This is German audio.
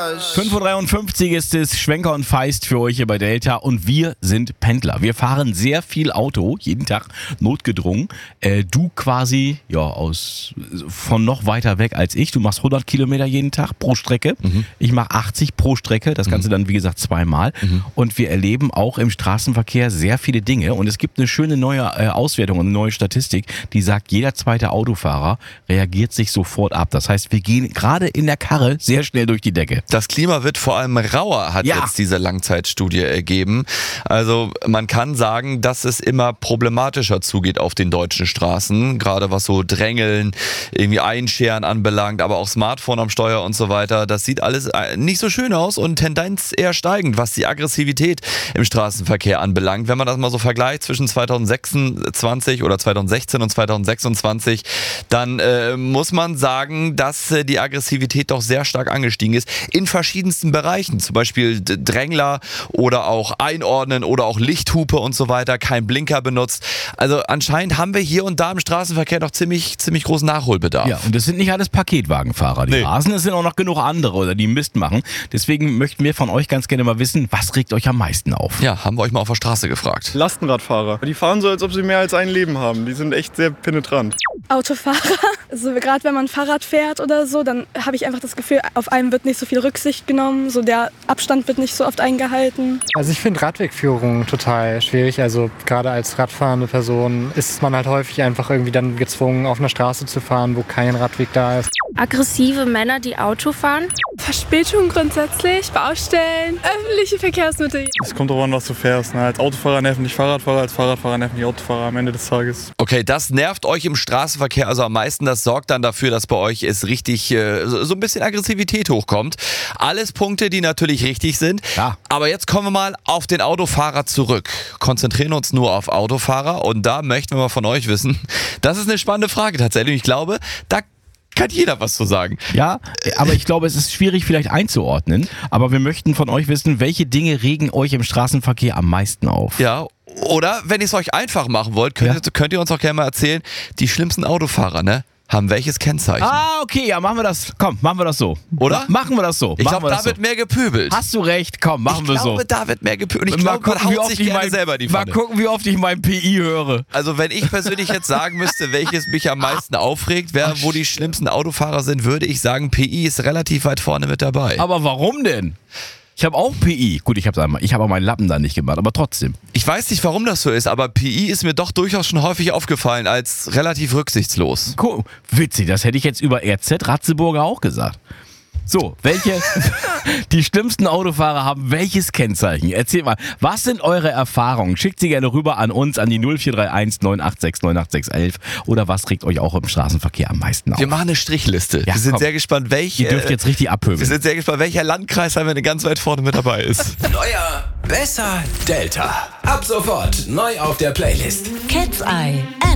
5:53 ist es, Schwenker und Feist für euch hier bei Delta und wir sind Pendler. Wir fahren sehr viel Auto, jeden Tag notgedrungen. Du quasi von noch weiter weg als ich. Du machst 100 Kilometer jeden Tag pro Strecke. Ich mache 80 pro Strecke, das Ganze dann wie gesagt zweimal. Und wir erleben auch im Straßenverkehr sehr viele Dinge und es gibt eine schöne neue Auswertung und eine neue Statistik, die sagt, jeder zweite Autofahrer reagiert sich sofort ab. Das heißt, wir gehen gerade in der Karre sehr schnell durch die Decke. Das Klima wird vor allem rauer, hat jetzt diese Langzeitstudie ergeben. Also man kann sagen, dass es immer problematischer zugeht auf den deutschen Straßen, gerade was so Drängeln, irgendwie Einscheren anbelangt, aber auch Smartphone am Steuer und so weiter. Das sieht alles nicht so schön aus und Tendenz eher steigend, was die Aggressivität im Straßenverkehr anbelangt. Wenn man das mal so vergleicht zwischen 2026 oder 2016 und 2026, dann muss man sagen, dass die Aggressivität doch sehr stark angestiegen ist in verschiedensten Bereichen, zum Beispiel Drängler oder auch Einordnen oder auch Lichthupe und so weiter, kein Blinker benutzt. Also anscheinend haben wir hier und da im Straßenverkehr noch ziemlich großen Nachholbedarf. Ja, und das sind nicht alles Paketwagenfahrer, die rasen, es sind auch noch genug andere oder die Mist machen. Deswegen möchten wir von euch ganz gerne mal wissen, was regt euch am meisten auf? Ja, haben wir euch mal auf der Straße gefragt. Lastenradfahrer. Die fahren so, als ob sie mehr als ein Leben haben. Die sind echt sehr penetrant. Autofahrer. Also gerade wenn man Fahrrad fährt oder so, dann habe ich einfach das Gefühl, auf einem wird nicht so viel Rücksicht genommen, so der Abstand wird nicht so oft eingehalten. Also ich finde Radwegführung total schwierig. Also gerade als radfahrende Person ist man halt häufig einfach irgendwie dann gezwungen, auf einer Straße zu fahren, wo kein Radweg da ist. Aggressive Männer, die Auto fahren. Verspätung grundsätzlich, Baustellen, öffentliche Verkehrsmittel. Es kommt darauf an, was du fährst. Als Autofahrer nerven dich Fahrradfahrer, als Fahrradfahrer nerven die Autofahrer am Ende des Tages. Okay, das nervt euch im Straßenverkehr also am meisten. Das sorgt dann dafür, dass bei euch es richtig so ein bisschen Aggressivität hochkommt. Alles Punkte, die natürlich richtig sind. Ja. Aber jetzt kommen wir mal auf den Autofahrer zurück. Konzentrieren uns nur auf Autofahrer und da möchten wir mal von euch wissen. Das ist eine spannende Frage tatsächlich. Ich glaube, da kann jeder was zu sagen. Ja, aber ich glaube, es ist schwierig vielleicht einzuordnen. Aber wir möchten von euch wissen, welche Dinge regen euch im Straßenverkehr am meisten auf? Ja, oder wenn ihr es euch einfach machen wollt, könnt ihr uns auch gerne mal erzählen, die schlimmsten Autofahrer, ne? Haben welches Kennzeichen? Ah, okay, ja, machen wir das. Komm, machen wir das so. Oder? Machen wir das so. Ich glaube, da wird mehr gepöbelt. Hast du recht, komm, machen wir so. Ich glaube, da wird mehr gepöbelt. Und ich glaube, man haut sich gerne selber in die Pfanne. Mal gucken, wie oft ich mein PI höre. Also wenn ich persönlich jetzt sagen müsste, welches mich am meisten aufregt, wo die schlimmsten Autofahrer sind, würde ich sagen, PI ist relativ weit vorne mit dabei. Aber warum denn? Ich habe auch PI. Gut, ich habe auch meinen Lappen da nicht gemacht, aber trotzdem. Ich weiß nicht, warum das so ist, aber PI ist mir doch durchaus schon häufig aufgefallen als relativ rücksichtslos. Cool. Witzig, das hätte ich jetzt über RZ Ratzeburger auch gesagt. So, die schlimmsten Autofahrer haben welches Kennzeichen? Erzählt mal, was sind eure Erfahrungen? Schickt sie gerne rüber an uns, an die 0431 986 98611 oder was regt euch auch im Straßenverkehr am meisten auf? Wir machen eine Strichliste. Ja, wir sind sehr gespannt, Ihr dürft jetzt richtig abhören. Wir sind sehr gespannt, welcher Landkreis haben wir ganz weit vorne mit dabei ist. Neuer, besser, Delta. Ab sofort neu auf der Playlist. Cat's Eye.